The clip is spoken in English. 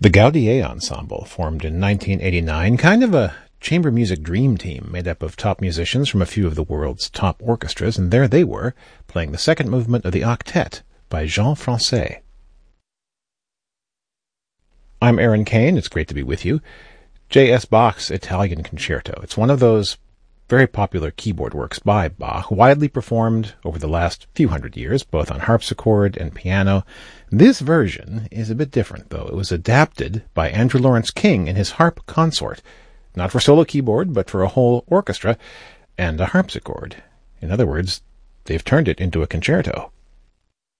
The Gaudier Ensemble formed in 1989, kind of a chamber music dream team made up of top musicians from a few of the world's top orchestras, and there they were, playing the second movement of the Octet by Jean Francais. I'm Aaron Kane. It's great to be with you. J.S. Bach's Italian Concerto. It's one of those very popular keyboard works by Bach, widely performed over the last few hundred years, both on harpsichord and piano. This version is a bit different, though. It was adapted by Andrew Lawrence King in his Harp Consort, not for solo keyboard, but for a whole orchestra and a harpsichord. In other words, they've turned it into a concerto.